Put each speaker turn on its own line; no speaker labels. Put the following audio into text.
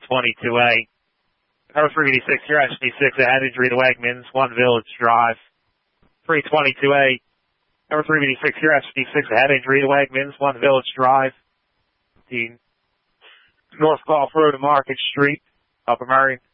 322A. Number 386, you're SD6 ahead, injury to Wegmans, 1 Village Drive. 322A. Number 386, you're SD6 ahead, injury to Wegmans, 1 Village Drive. The North Gulf Road to Market Street, Upper Merion.